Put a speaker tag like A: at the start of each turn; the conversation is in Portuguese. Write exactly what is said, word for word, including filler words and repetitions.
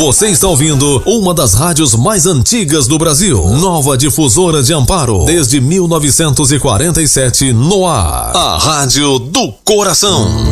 A: Você está ouvindo uma das rádios mais antigas do Brasil. Nova Difusora de Amparo. Desde mil novecentos e quarenta e sete no ar. A Rádio do Coração.